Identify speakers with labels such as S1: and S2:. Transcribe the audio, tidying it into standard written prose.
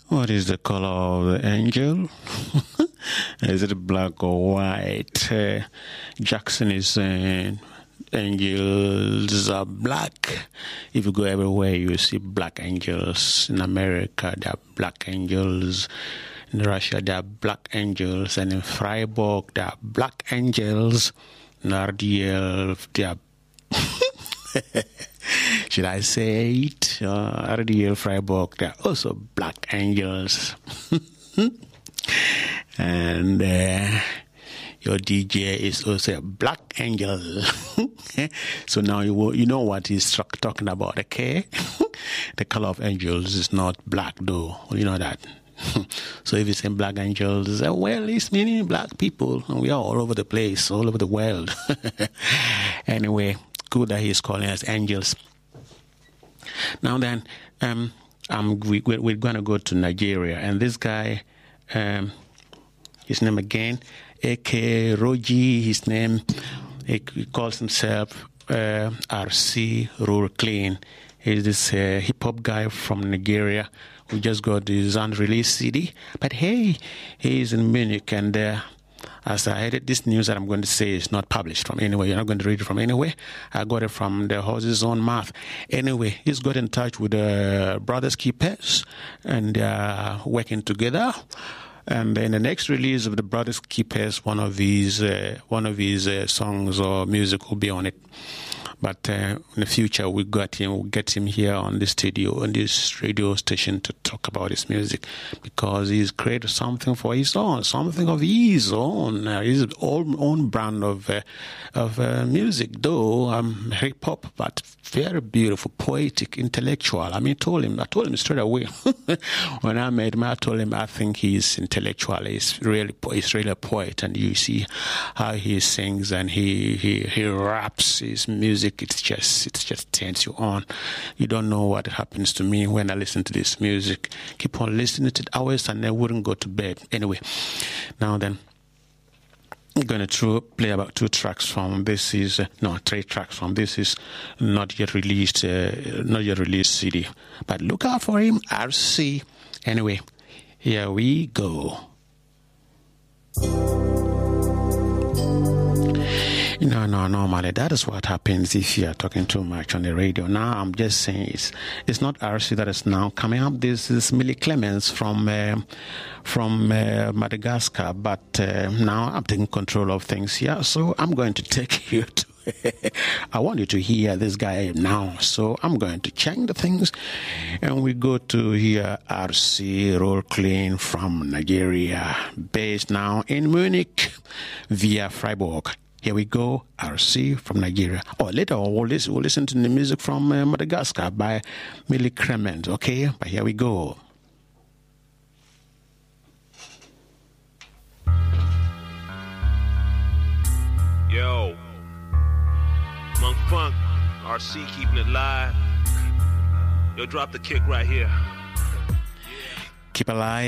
S1: What is the color of the angel? Is it black or white? Jackson is saying angels are black. If you go everywhere, you see black angels. In America, there are black angels. In Russia, there are black angels. And in Freiburg, there are black angels. In RDL, there are... Should I say it? RDL Freiburg, there are also black angels. And your DJ is also a black angel. So now you know what he's talking about, okay? The color of angels is not black, though. You know that. So if you say black angels, well, it's meaning black people. And we are all over the place, all over the world. Anyway, good that he's calling us angels. Now then, we're going to go to Nigeria. And this guy, his name again, A.K. Roji, his name, he calls himself RC Roll Clean. He's this hip-hop guy from Nigeria who just got his unreleased CD. But hey, he's in Munich, and as I edit this news that I'm going to say is not published from anywhere. You're not going to read it from anywhere. I got it from the horse's own mouth. Anyway, he's got in touch with Brothers Keepers, and they're working together. And in the next release of the Brothers Keepers, one of his songs or music will be on it. But in the future, we'll get him here on the studio, on this radio station, to talk about his music, because he's created something for his own, something of his own, his own brand of music. Though hip hop, but very beautiful, poetic, intellectual. I mean, I told him straight away when I met him. I told him I think he's intellectual. He's really a poet, and you see how he sings and he raps. His music, it's just turns you on. You don't know what happens to me when I listen to this music. Keep on listening to it hours and I wouldn't go to bed. Anyway, now then, I'm going to play about 3 tracks from this is not yet released CD. But look out for him, RC. Anyway, here we go. No, normally that is what happens if you are talking too much on the radio. Now I'm just saying it's not RC that is now coming up. This is Millie Clemens from Madagascar, but now I'm taking control of things here, so I'm going to take you to I want you to hear this guy now, so I'm going to change the things, and we go to hear RC Roll Clean from Nigeria, based now in Munich via Freiburg. Here we go, RC from Nigeria. Or later we'll listen to the music from Madagascar by Millie Clemens, okay? But here we go.
S2: Yo, Monk Funk, RC keeping it live. Yo, drop the kick right here.
S1: Keep it live.